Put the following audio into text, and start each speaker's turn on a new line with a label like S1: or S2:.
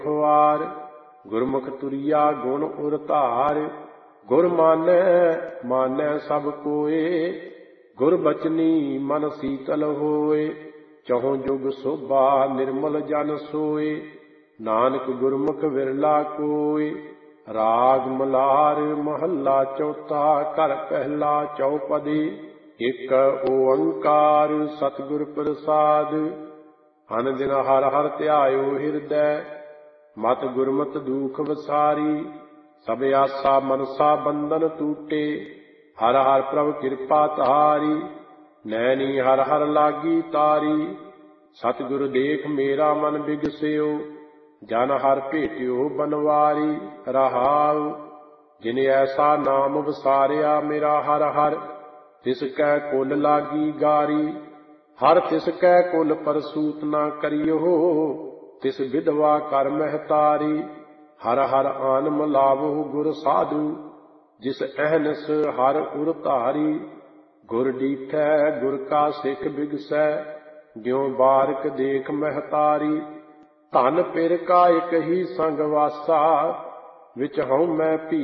S1: ਖੁਆਰ। ਗੁਰਮੁਖ ਤੁਰਿਆ ਗੁਣ ਉਰ ਧਾਰ। ਗੁਰ ਮਾਨੈ ਮਾਨੈ ਸਭ ਕੋਏ। ਗੁਰ ਬਚਨੀ ਮਨ ਸੀਤਲ ਹੋਏ। ਚਹੁ ਜੁਗ ਸੋਭਾ ਨਿਰਮਲ ਜਨ ਸੋਏ। ਨਾਨਕ ਗੁਰਮੁਖ ਵਿਰਲਾ ਕੋਇ। ਰਾਗ ਮਲਾਰ ਮਹੱਲਾ ਚੌਥਾ। ਘਰ ਪਹਿਲਾ ਚੌਪਦੀ। ਇਕ ਓੰਕਾਰ ਸਤਿਗੁਰ ਪ੍ਰਸਾਦ। ਅਨ ਦਿਨ ਹਰਿ ਹਰਿ ਧਿਆਇਓ ਹਿਰਦੈ। ਮਤ ਗੁਰਮਤਿ ਦੂਖ ਵਸਾਰੀ। ਸਭ ਆਸਾ ਮਨਸਾ ਬੰਧਨ ਟੂਟੇ। ਹਰਿ ਹਰਿ ਪ੍ਰਭ ਕਿਰਪਾ ਧਾਰੀ। ਨੈਣੀ ਹਰਿ ਹਰਿ ਲਾਗੀ ਤਾਰੀ। ਸਤਿਗੁਰ ਦੇਖ ਮੇਰਾ ਮਨ ਬਿਗਸਿਓ। ਜਨ ਹਰਿ ਭੇਟਿਓ ਬਨਵਾਰੀ। ਰਹਾਉ ਜਿਨ ਐਸਾ ਨਾਮ ਵਸਾਰਿਆ ਮੇਰਾ ਹਰਿ ਹਰਿ। ਤਿਸ ਕੈ ਕੁਲ ਲਾਗੀ ਗਾਰੀ। ਹਰਿ ਤਿਸ ਕੈ ਕੁਲ ਪਰਸੂਤ ਨਾ ਕਰਿਓ। ਤਿਸ ਵਿਧਵਾ ਕਰ ਮਹਿਤਾਰੀ। ਹਰਿ ਹਰਿ ਆਨ ਮਿਲਾਵਹੁ ਗੁਰ ਸਾਧੂ। ਜਿਸ ਅਹਨਿਸ ਹਰਿ ਉਰ ਧਾਰੀ। ਗੁਰ ਡੀਠੈ ਗੁਰ ਕਾ ਸਿੱਖ ਬਿਗਸੈ। ਜਿਉ ਬਾਰਕ ਦੇਖ ਮਹਿਤਾਰੀ। ਧਨ ਪਿਰ ਕਾ ਇਕ ਹੀ ਸੰਗ ਵਾਸਾ। ਵਿਚ ਹਉ ਮੈਂ ਭੀ